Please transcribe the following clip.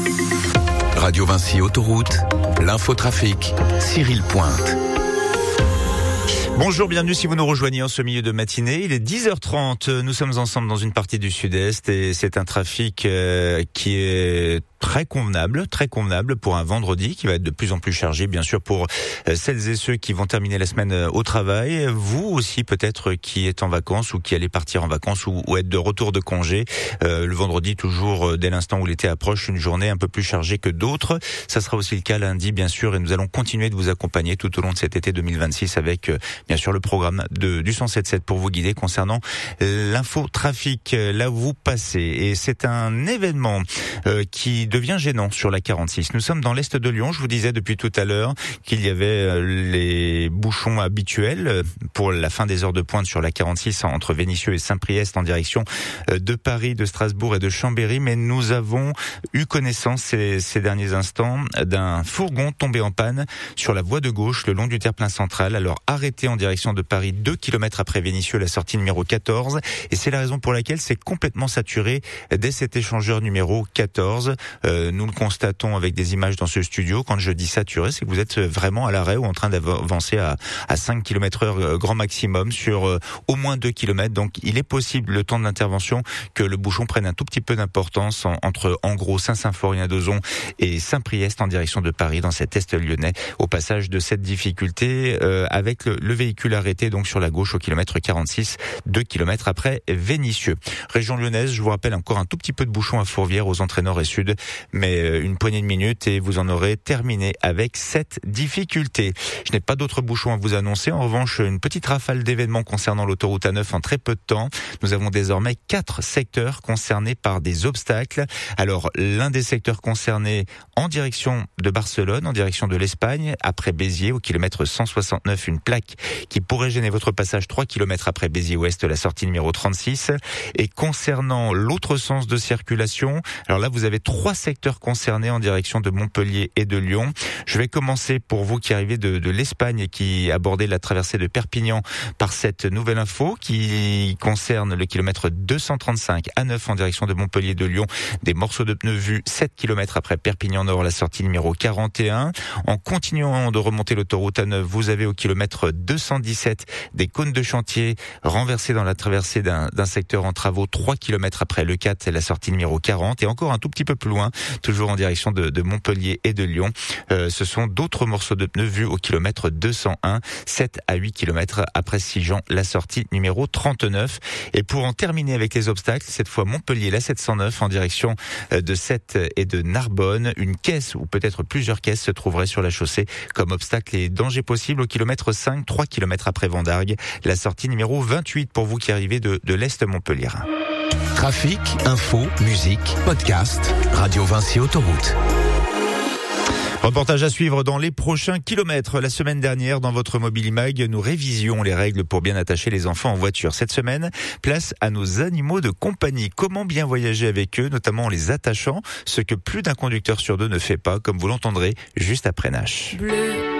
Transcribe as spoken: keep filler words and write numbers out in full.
Radio Vinci Autoroute, l'infotrafic, Cyril Pointe. Bonjour, bienvenue si vous nous rejoignez en ce milieu de matinée. Il est dix heures trente, nous sommes ensemble dans une partie du sud-est et c'est un trafic euh, qui est très convenable, très convenable pour un vendredi qui va être de plus en plus chargé, bien sûr, pour celles et ceux qui vont terminer la semaine au travail. Vous aussi, peut-être, qui êtes en vacances ou qui allez partir en vacances ou, ou être de retour de congé. Euh, le vendredi, toujours, dès l'instant où l'été approche, une journée un peu plus chargée que d'autres. Ça sera aussi le cas lundi, bien sûr, et nous allons continuer de vous accompagner tout au long de cet été deux mille vingt-six avec, euh, bien sûr, le programme de, du cent sept sept pour vous guider concernant l'infotrafic, là où vous passez. Et c'est un événement euh, qui devient gênant sur la quarante-six. Nous sommes dans l'est de Lyon. Je vous disais depuis tout à l'heure qu'il y avait les bouchons habituels pour la fin des heures de pointe sur la quarante-six entre Vénissieux et Saint-Priest en direction de Paris, de Strasbourg et de Chambéry. Mais nous avons eu connaissance ces, ces derniers instants d'un fourgon tombé en panne sur la voie de gauche le long du terre-plein central. Alors arrêté en direction de Paris, deux kilomètres après Vénissieux, la sortie numéro quatorze. Et c'est la raison pour laquelle c'est complètement saturé dès cet échangeur numéro quatorze. Euh, nous le constatons avec des images dans ce studio. Quand je dis saturé, c'est que vous êtes vraiment à l'arrêt ou en train d'avancer à, à cinq kilomètres heure grand maximum sur euh, au moins deux kilomètres. Donc il est possible, le temps de l'intervention, que le bouchon prenne un tout petit peu d'importance en, entre en gros Saint-Symphorien-d'Ozon et Saint-Priest en direction de Paris dans cet est lyonnais. Au passage de cette difficulté euh, avec le, le véhicule arrêté donc sur la gauche au kilomètre quarante-six, deux kilomètres après Vénissieux. Région lyonnaise, je vous rappelle encore un tout petit peu de bouchon à Fourvière aux entrées nord et sud, mais une poignée de minutes et vous en aurez terminé avec cette difficulté. Je n'ai pas d'autres bouchons à vous annoncer. En revanche, une petite rafale d'événements concernant l'autoroute A neuf en très peu de temps. Nous avons désormais quatre secteurs concernés par des obstacles. Alors, l'un des secteurs concernés en direction de Barcelone, en direction de l'Espagne, après Béziers, au kilomètre cent soixante-neuf, une plaque qui pourrait gêner votre passage trois kilomètres après Béziers-Ouest, la sortie numéro trente-six. Et concernant l'autre sens de circulation, alors là, vous avez trois secteurs concernés en direction de Montpellier et de Lyon. Je vais commencer pour vous qui arrivez de, de l'Espagne et qui abordez la traversée de Perpignan par cette nouvelle info qui concerne le kilomètre deux cent trente-cinq à neuf en direction de Montpellier et de Lyon. Des morceaux de pneus vus sept kilomètres après Perpignan Nord, la sortie numéro quarante et un. En continuant de remonter l'autoroute A neuf, vous avez au kilomètre deux cent dix-sept des cônes de chantier renversés dans la traversée d'un, d'un secteur en travaux trois kilomètres après le quatre, c'est la sortie numéro quarante. Et encore un tout petit peu plus loin, toujours en direction de, de Montpellier et de Lyon, euh, ce sont d'autres morceaux de pneus vus au kilomètre deux cent un, sept à huit kilomètres après Sigean, la sortie numéro trente-neuf. Et pour en terminer avec les obstacles, cette fois Montpellier, la sept cent neuf en direction de Sète et de Narbonne, une caisse ou peut-être plusieurs caisses se trouveraient sur la chaussée comme obstacle et danger possible au kilomètre cinq, trois kilomètres après Vendargues, la sortie numéro vingt-huit pour vous qui arrivez de, de l'Est Montpellier. Trafic, info, musique, podcast, Radio Vinci Autoroute. Reportage à suivre dans les prochains kilomètres. La semaine dernière, dans votre Mobilimag, nous révisions les règles pour bien attacher les enfants en voiture. Cette semaine, place à nos animaux de compagnie. Comment bien voyager avec eux, notamment en les attachant, ce que plus d'un conducteur sur deux ne fait pas, comme vous l'entendrez juste après Nash. Bleu.